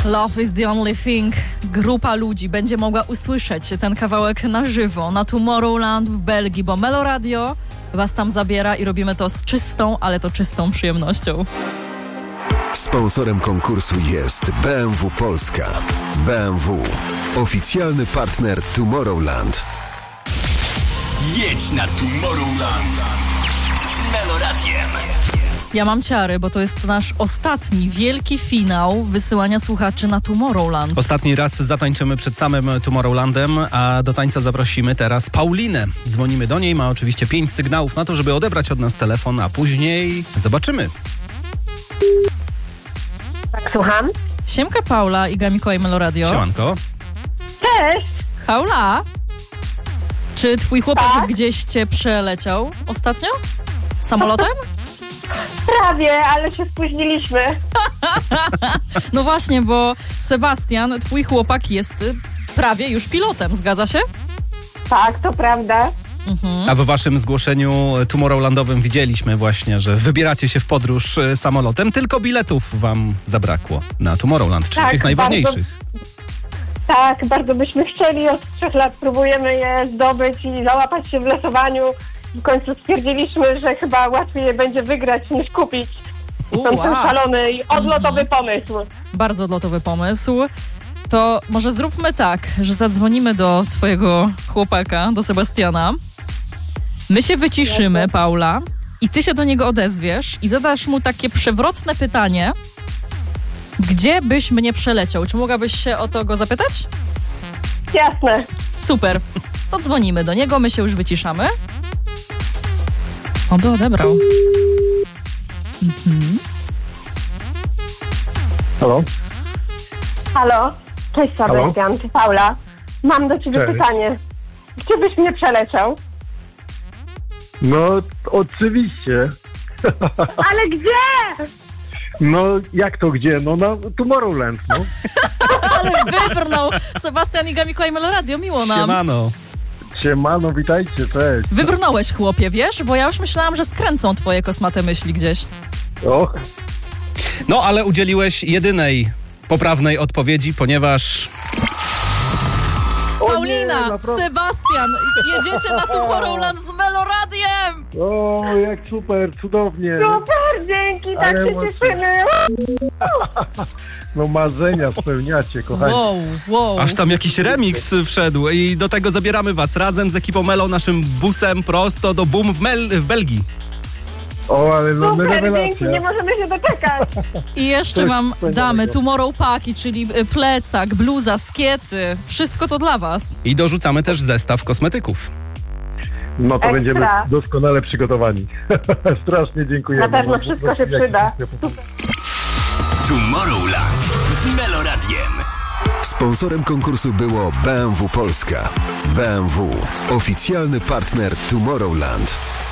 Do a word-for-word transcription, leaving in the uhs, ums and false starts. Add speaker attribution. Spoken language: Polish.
Speaker 1: Love is the only thing. Grupa ludzi będzie mogła usłyszeć ten kawałek na żywo na Tomorrowland w Belgii, bo Meloradio was tam zabiera i robimy to z czystą, ale to czystą przyjemnością.
Speaker 2: Sponsorem konkursu jest B M W Polska. B M W. Oficjalny partner Tomorrowland.
Speaker 3: Jedź na Tomorrowland z Meloradiem.
Speaker 1: Ja mam ciary, bo to jest nasz ostatni wielki finał wysyłania słuchaczy na Tomorrowland.
Speaker 4: Ostatni raz zatańczymy przed samym Tomorrowlandem, a do tańca zaprosimy teraz Paulinę. Dzwonimy do niej, ma oczywiście pięć sygnałów na to, żeby odebrać od nas telefon, a później zobaczymy.
Speaker 5: Tak, słucham.
Speaker 1: Siemka Paula, Iga Mikołaj, Meloradio.
Speaker 4: Siemanko.
Speaker 5: Cześć!
Speaker 1: Paula, czy twój chłopak
Speaker 5: Tak?
Speaker 1: gdzieś cię przeleciał ostatnio? Samolotem?
Speaker 5: Prawie, ale się spóźniliśmy.
Speaker 1: No właśnie, bo Sebastian, twój chłopak jest y, prawie już pilotem, zgadza się?
Speaker 5: Tak, to prawda.
Speaker 1: Mhm.
Speaker 4: A w waszym zgłoszeniu Tomorrowlandowym widzieliśmy właśnie, że wybieracie się w podróż e, samolotem, tylko biletów wam zabrakło na Tomorrowland, czyli
Speaker 5: Tak,
Speaker 4: tych najważniejszych.
Speaker 5: Tak, bardzo byśmy chcieli. Od trzech lat próbujemy je zdobyć i załapać się w losowaniu. W końcu stwierdziliśmy, że chyba łatwiej je będzie wygrać niż kupić.
Speaker 1: U,
Speaker 5: Są ten
Speaker 1: wow.
Speaker 5: szalony i odlotowy pomysł.
Speaker 1: Bardzo odlotowy pomysł. To może zróbmy tak, że zadzwonimy do twojego chłopaka, do Sebastiana. My się wyciszymy, Paula, i ty się do niego odezwiesz i zadasz mu takie przewrotne pytanie. Gdzie byś mnie przeleciał? Czy mogłabyś się o to go zapytać?
Speaker 5: Jasne.
Speaker 1: Super. To dzwonimy do niego, my się już wyciszamy. Oby odebrał. Mhm.
Speaker 6: Halo?
Speaker 5: Halo? Cześć Sebastian, czy Paula? Mam do ciebie
Speaker 6: Cześć.
Speaker 5: pytanie. Gdzie byś mnie przeleciał?
Speaker 6: No, oczywiście.
Speaker 5: Ale gdzie?
Speaker 6: No, jak to gdzie? No, na Tomorrowland, no.
Speaker 1: Ale wybrnął Sebastian, Iga Mikołaj, Meloradio, miło nam.
Speaker 4: Siemano.
Speaker 6: Siemano, witajcie, cześć.
Speaker 1: Wybrnąłeś, chłopie, wiesz? Bo ja już myślałam, że skręcą twoje kosmate myśli gdzieś.
Speaker 6: Och,
Speaker 4: No, ale udzieliłeś jedynej poprawnej odpowiedzi, ponieważ
Speaker 6: o
Speaker 1: Paulina,
Speaker 6: nie, naprawdę.
Speaker 1: Sebastian, jedziecie na Tomorrowland z Meloradiem!
Speaker 6: O, jak super, cudownie.
Speaker 5: Super, dzięki, tak
Speaker 6: Ale
Speaker 5: się
Speaker 6: emocje.
Speaker 5: cieszymy.
Speaker 6: No, marzenia spełniacie, kochani.
Speaker 1: Wow, wow.
Speaker 4: aż tam jakiś remix wszedł i do tego zabieramy was razem z ekipą Melo naszym busem prosto do Boom w, Mel- w Belgii.
Speaker 6: O, ale no,
Speaker 5: Super, dzięki,
Speaker 6: rewelacja.
Speaker 5: nie możemy się doczekać.
Speaker 1: I jeszcze
Speaker 6: Coś
Speaker 1: wam
Speaker 6: wspaniałego.
Speaker 1: damy Tomorrow Paki, czyli y, plecak, bluza, skiety. Wszystko to dla was.
Speaker 4: I dorzucamy też zestaw kosmetyków.
Speaker 6: No to
Speaker 5: Ekstra.
Speaker 6: będziemy doskonale przygotowani. Strasznie dziękujemy.
Speaker 5: Na pewno
Speaker 6: No, po
Speaker 5: wszystko
Speaker 6: prostu
Speaker 5: się
Speaker 6: jak-
Speaker 5: przyda.
Speaker 3: Tomorrowland z Meloradiem.
Speaker 2: Sponsorem konkursu było B M W Polska. B M W. Oficjalny partner Tomorrowland.